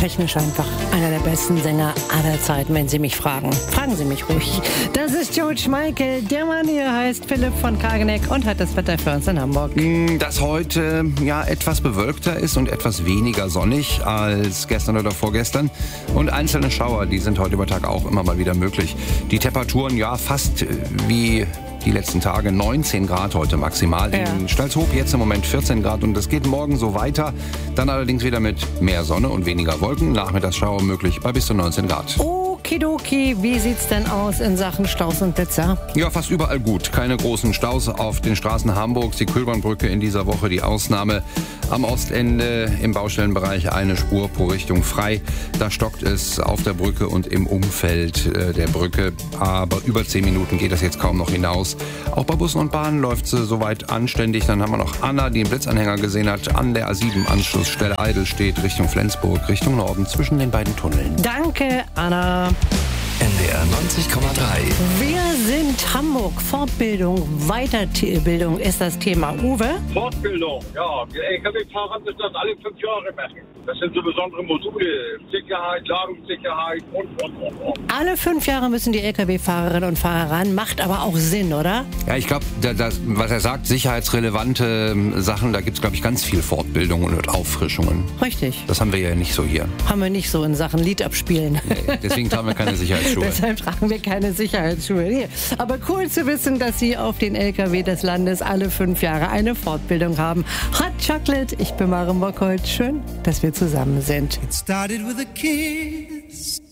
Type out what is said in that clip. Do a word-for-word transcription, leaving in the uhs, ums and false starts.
technisch einfach einer der besten Sänger aller Zeiten, wenn Sie mich fragen. Fragen Sie mich ruhig. Das ist George Michael. Der Mann hier heißt Philipp von Kageneck und hat das Wetter für uns in Hamburg. Das heute ja etwas bewölkter ist und etwas weniger sonnig als gestern oder vorgestern. Und einzelne Schauer, die sind heute über Tag auch immer mal wieder möglich. Die Temperaturen ja fast wie die letzten Tage, neunzehn Grad heute maximal. Ja. In Stalzhoop jetzt im Moment vierzehn Grad und das geht morgen so weiter. Dann allerdings wieder mit mehr Sonne und weniger Wolken. Nachmittagsschauer möglich bei bis zu neunzehn Grad. Okidoki, wie sieht's denn aus in Sachen Staus und Blitzer? Ja, fast überall gut. Keine großen Staus auf den Straßen Hamburgs. Die Kühlbahnbrücke in dieser Woche die Ausnahme. Am Ostende im Baustellenbereich eine Spur pro Richtung frei. Da stockt es auf der Brücke und im Umfeld äh, der Brücke. Aber über zehn Minuten geht das jetzt kaum noch hinaus. Auch bei Bussen und Bahnen läuft es soweit anständig. Dann haben wir noch Anna, die einen Blitzanhänger gesehen hat, an der A sieben Anschlussstelle Eidelstedt Richtung Flensburg, Richtung Norden zwischen den beiden Tunneln. Danke, Anna. N D R neunzig Komma drei. Wir sind Hamburg. Fortbildung, Weiterbildung ist das Thema. Uwe? Fortbildung, ja. Die L K W-Fahrer müssen das alle fünf Jahre machen. Das sind so besondere Module. Sicherheit, Ladungssicherheit und, und, und, und. Alle fünf Jahre müssen die L K W-Fahrerinnen und Fahrer ran. Macht aber auch Sinn, oder? Ja, ich glaube, was er sagt, sicherheitsrelevante Sachen, da gibt es, glaube ich, ganz viel Fortbildung und Auffrischungen. Richtig. Das haben wir ja nicht so hier. Haben wir nicht so in Sachen Lied abspielen. Nee, deswegen tragen wir keine Sicherheitsschuhe. Deshalb tragen wir keine Sicherheitsschuhe. Nee. Aber cool zu wissen, dass Sie auf den L K W des Landes alle fünf Jahre eine Fortbildung haben. Hot Chocolate, ich bin Maren Bockholt. Schön, dass wir zusammen sind. It started with a kiss.